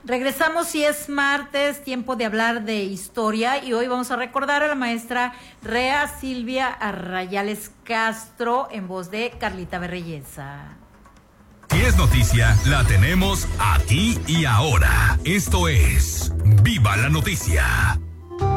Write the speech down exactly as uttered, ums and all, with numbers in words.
Regresamos y es martes, tiempo de hablar de historia y hoy vamos a recordar a la maestra Rea Silvia Arrayales Castro en voz de Carlita Berreyesa. Si es noticia, la tenemos aquí y ahora. Esto es Viva la Noticia.